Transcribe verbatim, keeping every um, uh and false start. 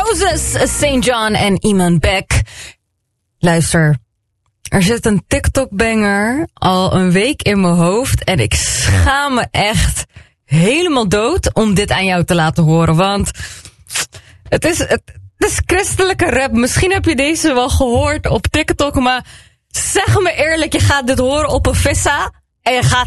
Moses, Saint John en Iman Beck. Luister, er zit een TikTok-banger al een week in mijn hoofd en ik schaam me echt helemaal dood om dit aan jou te laten horen, want het is, het, het is christelijke rap. Misschien heb je deze wel gehoord op TikTok, maar zeg me eerlijk, je gaat dit horen op een vissa en je gaat